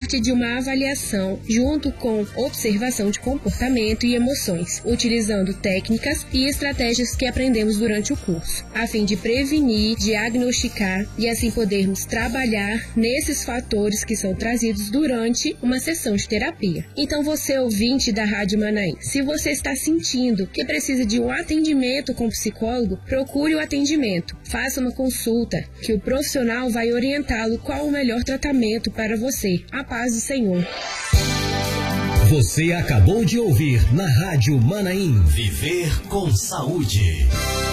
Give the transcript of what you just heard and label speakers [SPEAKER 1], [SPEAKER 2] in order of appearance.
[SPEAKER 1] parte de uma avaliação junto com observação de comportamento e emoções, utilizando técnicas e estratégias que aprendemos durante o curso, a fim de prevenir, diagnosticar e assim podermos trabalhar nesses fatores que são trazidos durante uma sessão de terapia. Então você, ouvinte da Rádio Manaim, se você está sentindo que precisa de um atendimento com psicólogo, procure o atendimento, faça uma consulta, que o profissional vai orientá-lo qual o melhor tratamento para você. A paz do Senhor.
[SPEAKER 2] Você acabou de ouvir na Rádio Manaim. Viver com saúde.